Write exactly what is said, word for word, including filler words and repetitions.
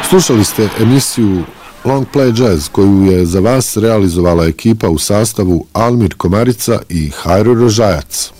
Slušali ste emisiju Long Play Jazz koju je za vas realizovala ekipa u sastavu Almir Komarica i Hajro Rožajac.